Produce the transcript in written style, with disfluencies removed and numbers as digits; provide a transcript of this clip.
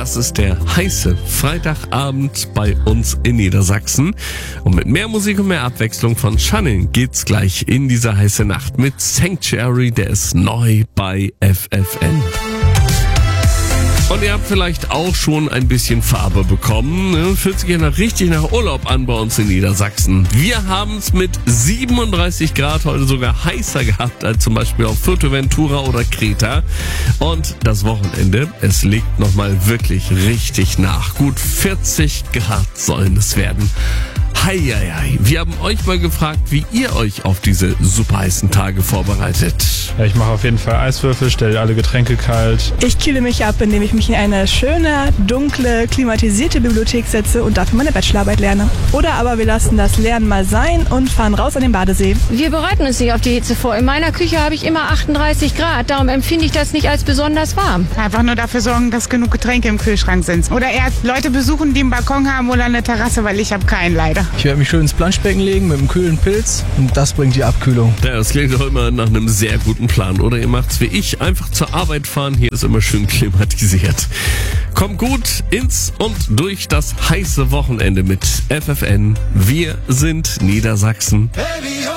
Das ist der heiße Freitagabend bei uns in Niedersachsen. Und mit mehr Musik und mehr Abwechslung von Shannon geht's gleich in diese heiße Nacht mit Sanctuary, der ist neu bei FFN. Und ihr habt vielleicht auch schon ein bisschen Farbe bekommen. Fühlt sich ja richtig nach Urlaub an bei uns in Niedersachsen. Wir haben es mit 37 Grad heute sogar heißer gehabt als zum Beispiel auf Fuerteventura oder Kreta. Und das Wochenende, es legt nochmal wirklich richtig nach. Gut 40 Grad sollen es werden. Heieiei. Wir haben euch mal gefragt, wie ihr euch auf diese super heißen Tage vorbereitet. Ja, ich mache auf jeden Fall Eiswürfel, stelle alle Getränke kalt. Ich kühle mich ab, indem ich mich in eine schöne, dunkle, klimatisierte Bibliothek setze und dafür meine Bachelorarbeit lerne. Oder aber wir lassen das Lernen mal sein und fahren raus an den Badesee. Wir bereiten uns nicht auf die Hitze vor. In meiner Küche habe ich immer 38 Grad, darum empfinde ich das nicht als besonders warm. Einfach nur dafür sorgen, dass genug Getränke im Kühlschrank sind. Oder eher Leute besuchen, die einen Balkon haben oder eine Terrasse, weil ich habe keinen leider. Ich werde mich schön ins Planschbecken legen mit einem kühlen Pilz und das bringt die Abkühlung. Ja, das klingt doch immer nach einem sehr guten Plan. Oder ihr macht's wie ich, einfach zur Arbeit fahren. Hier ist immer schön klimatisiert. Kommt gut ins und durch das heiße Wochenende mit FFN. Wir sind Niedersachsen.